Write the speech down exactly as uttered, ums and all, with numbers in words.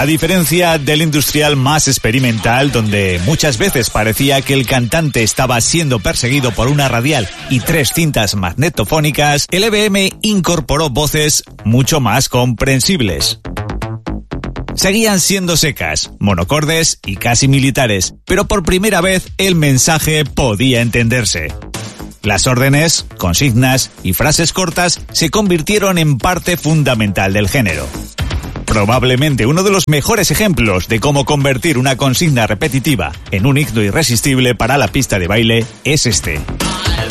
A diferencia del industrial más experimental, donde muchas veces parecía que el cantante estaba siendo perseguido por una radial y tres cintas magnetofónicas, el E B M incorporó voces mucho más comprensibles. Seguían siendo secas, monocordes y casi militares, pero por primera vez el mensaje podía entenderse. Las órdenes, consignas y frases cortas se convirtieron en parte fundamental del género. Probablemente uno de los mejores ejemplos de cómo convertir una consigna repetitiva en un himno irresistible para la pista de baile es este.